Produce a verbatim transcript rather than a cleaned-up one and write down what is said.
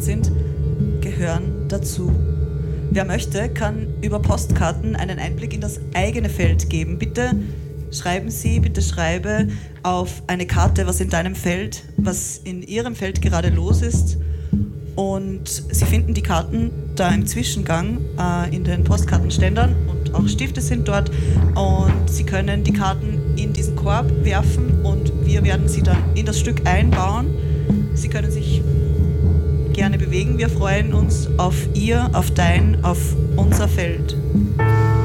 sind, gehören dazu. Wer möchte, kann über Postkarten einen Einblick in das eigene Feld geben. Bitte schreiben Sie, bitte schreibe auf eine Karte, was in deinem Feld, was in Ihrem Feld gerade los ist. Und Sie finden die Karten da im Zwischengang äh, in den Postkartenständern und auch Stifte sind dort. Und Sie können die Karten in diesen Korb werfen und wir werden sie dann in das Stück einbauen. Sie können sich gerne bewegen. Wir freuen uns auf Ihr, auf dein, auf unser Feld.